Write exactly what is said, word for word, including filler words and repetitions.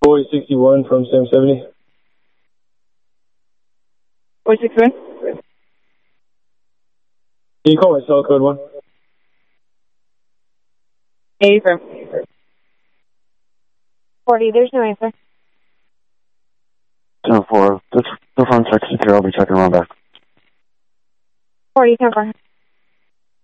Boy sixty-one from seven seventy. Boy sixty-one? Can you call my cell code one? eighty firm. forty, there's no answer. ten four, this, this on text secure, I'll be checking around back. forty, ten four.